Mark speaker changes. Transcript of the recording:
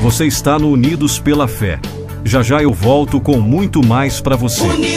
Speaker 1: Você está no Unidos pela Fé. Já já eu volto com muito mais para você.